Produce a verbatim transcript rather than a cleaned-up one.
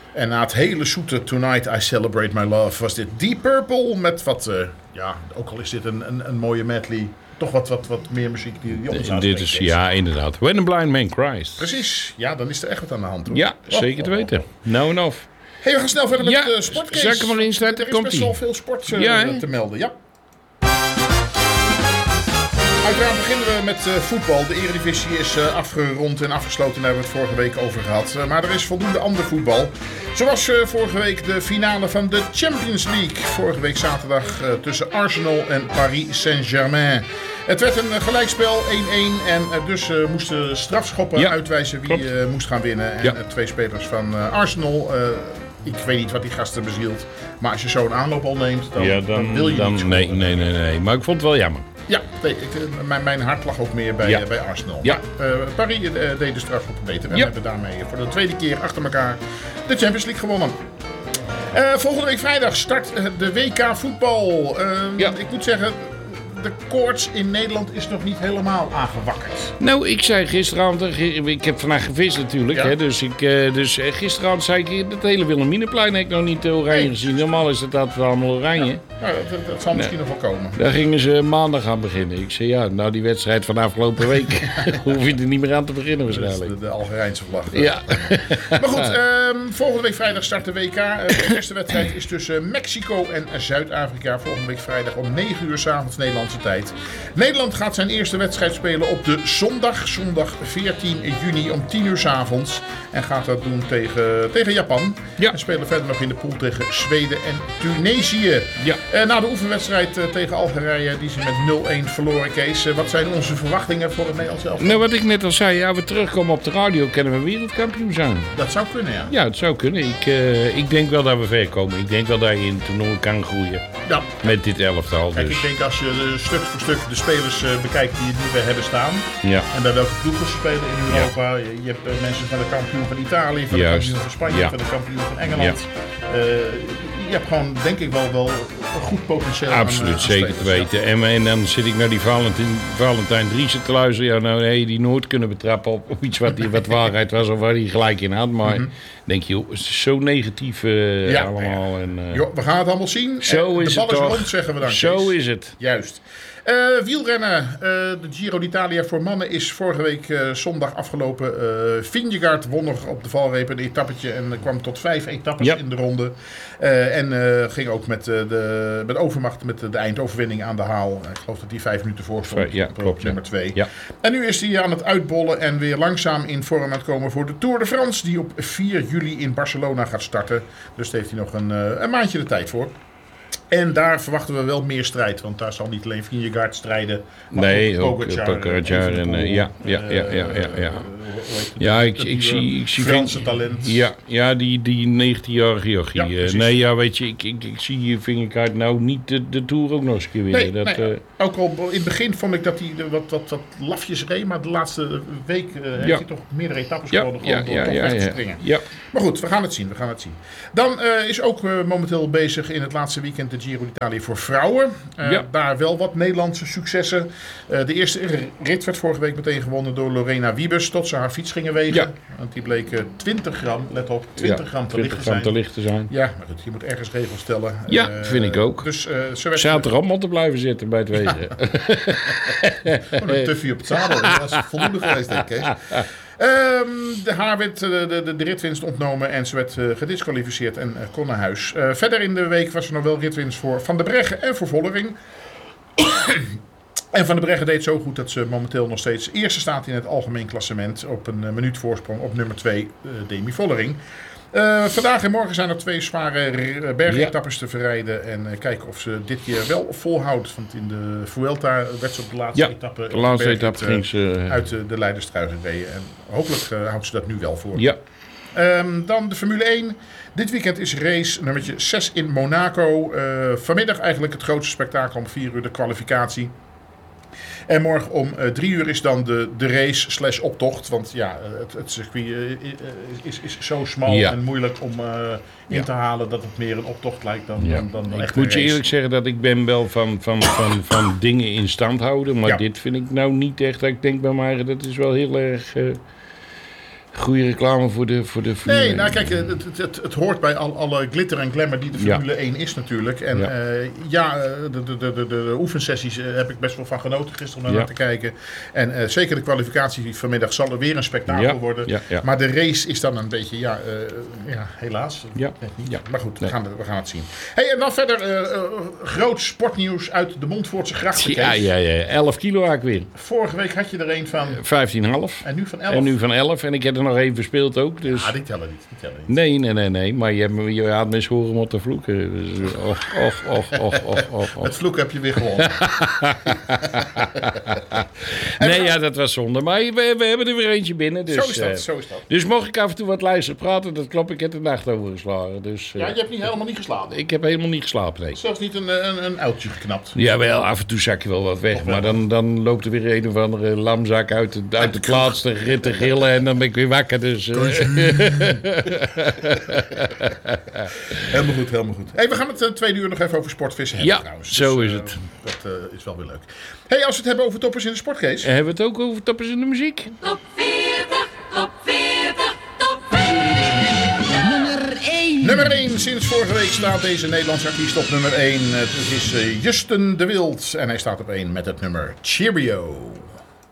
En na het hele zoete Tonight I Celebrate My Love was dit Deep Purple met wat, uh, ja, ook al is dit een, een, een mooie medley, toch wat, wat, wat meer muziek die, die ons aanspreekt. Dit is, ja, inderdaad. When a Blind Man Cries. Precies, ja, dan is er echt wat aan de hand, hoor. Ja, oh, zeker te oh, weten. Oh, oh. Nou en of. Hey, we gaan snel verder met ja, de uh, sportcase. Zal ik hem maar instarten? Er is best wel veel sport uh, ja, te melden, ja. Uiteraard beginnen we met uh, voetbal. De Eredivisie is uh, afgerond en afgesloten. Daar hebben we het vorige week over gehad. Uh, maar er is voldoende ander voetbal. Zoals uh, vorige week de finale van de Champions League. Vorige week zaterdag uh, tussen Arsenal en Paris Saint-Germain. Het werd een uh, gelijkspel, één-één. En uh, dus uh, moesten strafschoppen ja, uitwijzen wie uh, moest gaan winnen. En ja. uh, twee spelers van uh, Arsenal... Uh, Ik weet niet wat die gasten bezielt. Maar als je zo'n aanloop al neemt, dan, ja, dan, dan wil je dan, niet nee, nee, nee, nee. Maar ik vond het wel jammer. Ja, nee, ik, mijn, mijn hart lag ook meer bij, ja. uh, bij Arsenal. Ja. Maar, uh, Paris uh, deed de strafschoppen beter. En ja. hebben daarmee voor de tweede keer achter elkaar de Champions League gewonnen. Uh, volgende week vrijdag start uh, de W K voetbal. Uh, ja. Ik moet zeggen... De koorts in Nederland is nog niet helemaal aangewakkerd. Nou, ik zei gisteravond... Ik heb vandaag gevist natuurlijk. Ja. Hè, dus ik, dus gisteravond zei ik... Het hele Wilhelminaplein heb ik nog niet oranje nee. gezien. Normaal is het altijd allemaal oranje. Ja. Nou, dat, dat zal misschien nou, nog wel komen. Daar gingen ze maandag aan beginnen. Ik zei ja, nou die wedstrijd van afgelopen week... hoef je er niet meer aan te beginnen waarschijnlijk. De, de Algerijnse vlag. Ja. Maar goed, um, volgende week vrijdag start de W K. Uh, de eerste wedstrijd is tussen Mexico en Zuid-Afrika. Volgende week vrijdag om negen uur 's avonds Nederland. Tijd. Nederland gaat zijn eerste wedstrijd spelen op de zondag, zondag veertien juni om tien uur 's avonds. En gaat dat doen tegen, tegen Japan. Ja. En spelen verder nog in de pool tegen Zweden en Tunesië. Ja. Uh, na de oefenwedstrijd uh, tegen Algerije, die ze met nul-één verloren, Kees. Uh, wat zijn onze verwachtingen voor het Nederlands elftal? Nou, wat ik net al zei, ja, we terugkomen op de radio, kunnen we wereldkampioen zijn. Dat zou kunnen, ja. Ja, het zou kunnen. Ik, uh, ik denk wel dat we ver komen. Ik denk wel dat je in het toernooi kan groeien. Ja. Met dit elftal. Kijk, dus. ik denk als je uh, stuk voor stuk de spelers uh, bekijkt die het nu weer hebben staan. Ja. En bij welke ploegen ze spelen in Europa. Ja. Je, je hebt uh, mensen van de kampioen van Italië, van Juist. de kampioen van Spanje, ja. van de kampioen van Engeland. Ja. Uh, je hebt gewoon, denk ik wel, wel een goed potentieel. Absoluut, aan, uh, zeker te weten. Ja. En, en dan zit ik naar die Valentijn, Valentijn Driessen te luisteren. Ja, nou, nee, die nooit kunnen betrappen op, op iets wat, die, wat waarheid was of waar hij gelijk in had. Maar mm-hmm. denk je, joh, het is zo negatief uh, ja, allemaal. Ja. En, uh, jo, we gaan het allemaal zien. Zo en is de bal het is toch. rond, zeggen we dan. Zo Kees. is het. Juist. Uh, wielrennen, uh, de Giro d'Italia voor mannen is vorige week uh, zondag afgelopen. Uh, Vingegaard won nog op de valreep een etappetje en kwam tot vijf etappes ja. in de ronde. Uh, en uh, ging ook met, uh, de, met overmacht met de, de eindoverwinning aan de haal. Ik geloof dat hij vijf minuten voor stond ja, op, klopt, op nummer twee. Ja. En nu is hij aan het uitbollen en weer langzaam in vorm aan het komen voor de Tour de France. Die op vier juli in Barcelona gaat starten. Dus daar heeft hij nog een, uh, een maandje de tijd voor. En daar verwachten we wel meer strijd, want daar zal niet alleen Vingegaard strijden, maar nee, ook Pogacar en uh, ja, ja, ja, ja, ja, ja. Ja, ik, ik zie, ik zie Franse talent. Ja, ja, die, die negentienjarige jochie. Ja, uh, nee, ja, weet je, ik, ik, ik zie Vingegaard nou niet de, de Tour ook nog eens een keer winnen. Nee, dat, nee. Uh, ook al in het begin vond ik dat hij wat, wat, wat lafjes reed, maar de laatste week uh, heeft ja. hij toch meerdere etappes ja, gewonnen ja, om ja, toch ja, weg ja, te springen. Ja. Maar goed, we gaan het zien, we gaan het zien. Dan uh, is ook uh, momenteel bezig in het laatste weekend de Giro d'Italia voor vrouwen. Uh, ja. Daar wel wat Nederlandse successen. Uh, de eerste rit werd vorige week meteen gewonnen door Lorena Wiebes, tot ze haar fiets gingen wegen. Ja. Want die bleek uh, twintig gram, let op, twintig gram te licht te zijn. te licht te zijn. Ja, maar goed, je moet ergens regels stellen. Ja, uh, vind ik ook. Dus, uh, ze werd... Zaten er allemaal te blijven zitten bij het wegen. Ja. Oh, een tuffie op het zadel. Dat is voldoende geweest, denk ik. Um, de haar werd uh, de, de, de ritwinst ontnomen en ze werd uh, gedisqualificeerd en uh, kon naar huis. Uh, verder in de week was er nog wel ritwinst voor Van der Breggen en voor Vollering. En Van der Breggen deed zo goed dat ze momenteel nog steeds eerste staat in het algemeen klassement op een uh, minuut voorsprong op nummer twee, uh, Demi Vollering. Uh, vandaag en morgen zijn er twee zware bergetappes ja. te verrijden. En uh, kijken of ze dit keer wel volhoudt. Want in de Vuelta werd ze op de laatste ja, etappe, de laatste etappe uh, ging ze uit de, de leiderstrui gereden. En hopelijk uh, houdt ze dat nu wel voor. Ja. Um, dan de Formule één. Dit weekend is race nummertje zes in Monaco. Uh, vanmiddag eigenlijk het grootste spektakel om vier uur de kwalificatie. En morgen om uh, drie uur is dan de, de race slash optocht. Want ja, het, het circuit uh, is, is zo smal ja. en moeilijk om uh, in ja. te halen dat het meer een optocht lijkt dan, ja. dan, dan, dan echt Ik een moet race. je eerlijk zeggen dat ik ben wel van, van, van, van dingen in stand houden. Maar ja. dit vind ik nou niet echt dat ik denk bij mij, dat is wel heel erg... Uh, Goede reclame voor de, voor de Formule Nee, één. nou kijk, het, het, het, het hoort bij al, alle glitter en glamour die de Formule ja. één is natuurlijk. En ja, uh, ja de, de, de, de, de oefensessies uh, heb ik best wel van genoten gisteren om naar ja. te kijken. En uh, zeker de kwalificatie vanmiddag zal er weer een spektakel ja. worden. Ja, ja. Maar de race is dan een beetje, ja, uh, ja helaas. Ja. Ja. Maar goed, nee. we, gaan, we gaan het zien. Hey, en dan verder uh, uh, groot sportnieuws uit de Montfoortse grachten. Ja, ja, ja, elf kilo haak weer. Vorige week had je er een van... vijftien komma vijf. En nu van elf. En nu van elf. En ik heb er nog één verspeeld ook. Dus... Ja, die tellen niet. Die tellen niet. Nee, nee, nee, nee. Maar je, hebt, je had me eens horen om te vloeken. Dus, och, och, och, och, och, och, och. Het vloeken heb je weer gewonnen. Nee, ja, dat was zonde. Maar we, we hebben er weer eentje binnen. Dus, zo is dat, uh, zo is dat. Dus mocht ik af en toe wat luisteren praten, dat klopt. Ik heb de nacht overgeslagen. Dus, uh, ja, je hebt niet, helemaal niet geslapen? Ik heb helemaal niet geslapen, nee. Zelfs niet een, een, een uiltje geknapt? Jawel, af en toe zak je wel wat weg. Maar dan, dan loopt er weer een of andere lamzak uit de, uit de plaats te, te gillen en dan ben ik weer wakker. Dus, uh. Helemaal goed, helemaal goed. Hey, we gaan het uh, tweede uur nog even over sportvissen hebben ja, trouwens. Zo dus, is uh, het. Dat uh, is wel weer leuk. Hey, als we het hebben over toppers in de sportcase. Hebben we het ook over toppers in de muziek? Top veertig, top veertig, top veertig. Nummer één. Nummer één. Sinds vorige week staat deze Nederlandse artiest op nummer één. Het is uh, Justin de Wild. En hij staat op één met het nummer Cheerio.